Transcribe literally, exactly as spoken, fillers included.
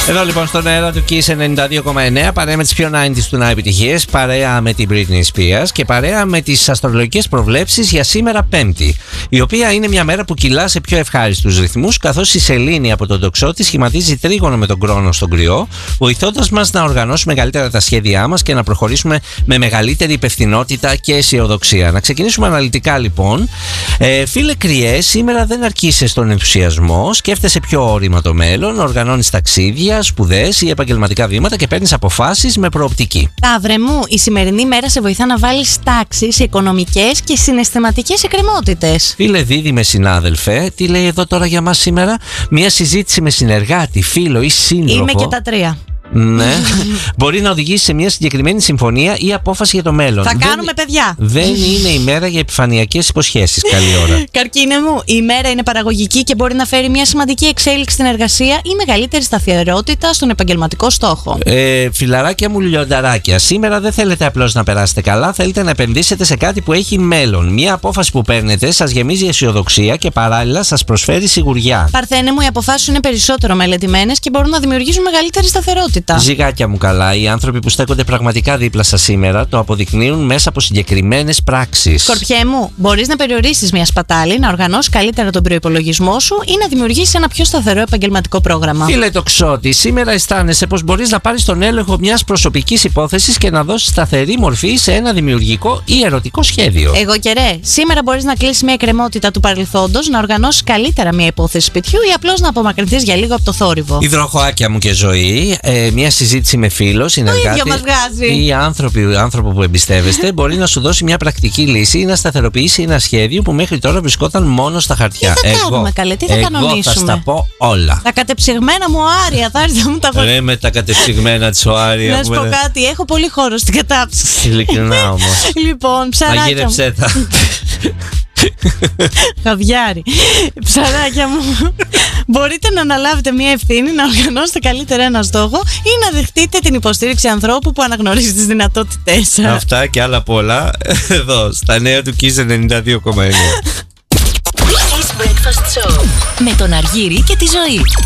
Εδώ λοιπόν στον αέρα του Kiss ενενήντα δύο κόμμα εννέα, παρέα με τις πιο ενενήντα του να επιτυχίες, παρέα με την Britney Spears και παρέα με τις αστρολογικές προβλέψεις για σήμερα Πέμπτη, η οποία είναι μια μέρα που κυλά σε πιο ευχάριστους ρυθμούς, καθώς η Σελήνη από τον τοξότη σχηματίζει τρίγωνο με τον Κρόνο στον Κρυό, βοηθώντας μας να οργανώσουμε καλύτερα τα σχέδιά μας και να προχωρήσουμε με μεγαλύτερη υπευθυνότητα και αισιοδοξία. Να ξεκινήσουμε αναλυτικά λοιπόν. Ε, φίλε Κρυέ, σήμερα δεν αρκείσαι στον ενθουσιασμό, σκέφτεσαι πιο όρημα το μέλλον, οργανώνεις ταξίδια, σπουδές ή επαγγελματικά βήματα και παίρνεις αποφάσεις με προοπτική. Ταύρε μου, η σημερινή μέρα σε βοηθά να βάλεις τάξη σε οικονομικές και συναισθηματικές εκκρεμότητες. Φίλε Δίδυμε συνάδελφε, τι λέει εδώ τώρα για μας σήμερα? Μια συζήτηση με συνεργάτη, φίλο ή σύντροφο. Είμαι και τα τρία. Ναι, μπορεί να οδηγήσει σε μια συγκεκριμένη συμφωνία ή απόφαση για το μέλλον. Θα δεν, κάνουμε παιδιά. Δεν είναι η μέρα για επιφανειακές υποσχέσεις. Καλή ώρα. Καρκίνε μου, η μέρα είναι παραγωγική και μπορεί να φέρει μια σημαντική εξέλιξη στην εργασία ή μεγαλύτερη σταθερότητα στον επαγγελματικό στόχο. Ε, φιλαράκια μου, λιονταράκια, σήμερα δεν θέλετε απλώς να περάσετε καλά, θέλετε να επενδύσετε σε κάτι που έχει μέλλον. Μια απόφαση που παίρνετε σας γεμίζει αισιοδοξία και παράλληλα σας προσφέρει σιγουριά. Παρθένε μου, οι αποφάσεις είναι περισσότερο μελετημένες και μπορούν να δημιουργήσουν μεγαλύτερη σταθερότητα. Ζυγάκια μου καλά, οι άνθρωποι που στέκονται πραγματικά δίπλα σας σήμερα το αποδεικνύουν μέσα από συγκεκριμένες πράξεις. Σκορπιέ μου, μπορείς να περιορίσεις μια σπατάλη, να οργανώσεις καλύτερα τον προϋπολογισμό σου ή να δημιουργήσεις ένα πιο σταθερό επαγγελματικό πρόγραμμα. Φίλε τοξότη, σήμερα αισθάνεσαι πως μπορείς να πάρεις τον έλεγχο μιας προσωπικής υπόθεσης και να δώσεις σταθερή μορφή σε ένα δημιουργικό ή ερωτικό σχέδιο. Εγώ και ρε, σήμερα μπορείς να κλείσεις μια εκκρεμότητα του παρελθόντος, να οργανώσεις καλύτερα μια υπόθεση σπιτιού ή απλώς να απομακρυνθείς για λίγο από το θόρυβο. Υδροχοάκια μου και ζωή, ε, μια συζήτηση με φίλο, συνεργάτη ή άνθρωποι, άνθρωπο που εμπιστεύεστε μπορεί να σου δώσει μια πρακτική λύση ή να σταθεροποιήσει ένα σχέδιο που μέχρι τώρα βρισκόταν μόνο στα χαρτιά. Τι θα εγώ, κάνουμε καλέ, τι θα εγώ κανονίσουμε? θα στα πω όλα. Τα κατεψυγμένα μου άρια, θα έρθει να μου τα πω. Ρε με τα κατεψυγμένα της οάρια. Να σου πω κάτι, έχω πολύ χώρο στην κατάψυξη. Ειλικρινά όμως. Λοιπόν, ψαράκια. Μαγείρεψέ τα. Χαβιάρι. Ψαράκια μου, μπορείτε να αναλάβετε μια ευθύνη, να οργανώσετε καλύτερα ένα στόχο ή να δεχτείτε την υποστήριξη ανθρώπου που αναγνωρίζει τις δυνατότητές σας. Αυτά και άλλα πολλά εδώ στα νέα του Kiss ενενήντα δύο κόμμα εννέα. Kiss Breakfast Show με τον Αργύρη και τη Ζωή.